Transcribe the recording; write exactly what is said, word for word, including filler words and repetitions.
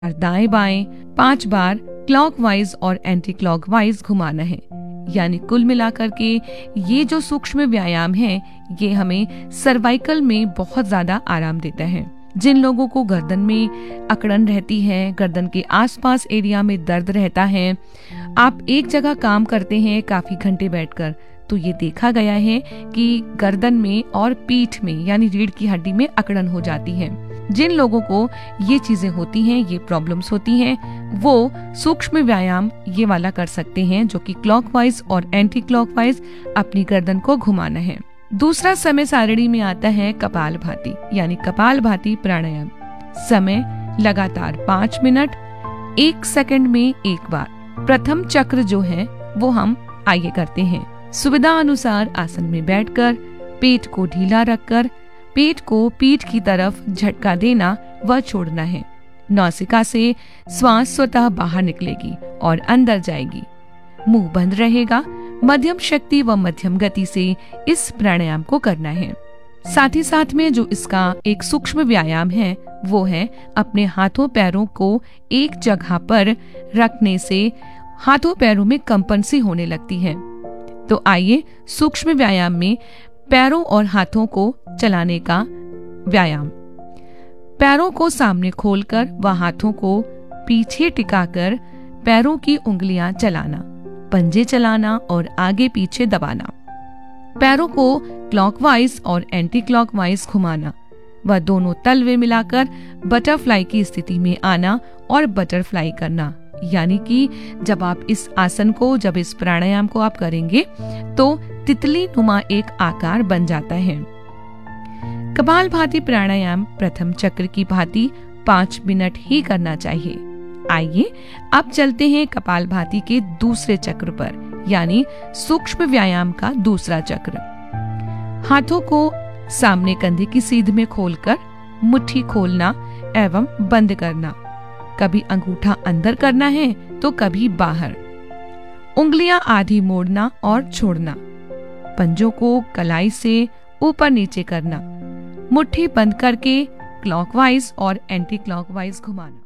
दाएं बाएं पांच बार क्लॉकवाइज और एंटी क्लॉकवाइज घुमाना है। यानी कुल मिलाकर के ये जो सूक्ष्म व्यायाम है ये हमें सर्वाइकल में बहुत ज्यादा आराम देता है। जिन लोगों को गर्दन में अकड़न रहती है, गर्दन के आसपास एरिया में दर्द रहता है, आप एक जगह काम करते हैं काफी घंटे बैठकर, तो ये देखा गया है कि गर्दन में और पीठ में यानी रीढ़ की हड्डी में अकड़न हो जाती है। जिन लोगों को ये चीजें होती हैं, ये प्रॉब्लम्स होती हैं, वो सूक्ष्म व्यायाम ये वाला कर सकते हैं जो कि क्लॉकवाइज और एंटी क्लॉकवाइज अपनी गर्दन को घुमाना है। दूसरा समय सारणी में आता है कपालभाति यानी कपालभाति प्राणायाम। समय लगातार पाँच मिनट एक सेकंड में एक बार। प्रथम चक्र जो है वो हम आइए करते हैं। सुविधा अनुसार आसन में बैठकर पेट को ढीला रखकर पेट को पीठ की तरफ झटका देना व छोड़ना है। नासिका से श्वास स्वतः बाहर निकलेगी और अंदर जाएगी। मुंह बंद रहेगा। मध्यम शक्ति व मध्यम गति से इस प्राणायाम को करना है। साथ ही साथ में जो इसका एक सूक्ष्म व्यायाम है वो है अपने हाथों पैरों को एक जगह पर रखने से हाथों पैरों में कंपन सी होने लगती है। तो आइए सूक्ष्म व्यायाम में पैरों और हाथों को चलाने का व्यायाम। पैरों को सामने खोलकर व हाथों को पीछे टिकाकर पैरों की उंगलियां चलाना, पंजे चलाना और आगे पीछे दबाना। पैरों को क्लॉकवाइज और एंटी क्लॉकवाइज घुमाना व दोनों तलवे मिलाकर बटरफ्लाई की स्थिति में आना और बटरफ्लाई करना। यानी कि जब आप इस आसन को, जब इस प्राणायाम को आप करेंगे तो तितली नुमा एक आकार बन जाता है। कपालभाति प्राणायाम प्रथम चक्र की भांति पाँच मिनट ही करना चाहिए। आइए अब चलते हैं कपालभाति के दूसरे चक्र पर यानी सूक्ष्म व्यायाम का दूसरा चक्र। हाथों को सामने कंधे की सीध में खोलकर मुट्ठी खोलना एवं बंद करना। कभी अंगूठा अंदर करना है तो कभी बाहर। उंगलियां आधी मोड़ना और छोड़ना। पंजों को कलाई से ऊपर नीचे करना। मुट्ठी बंद करके क्लॉकवाइज और एंटी क्लॉकवाइज घुमाना।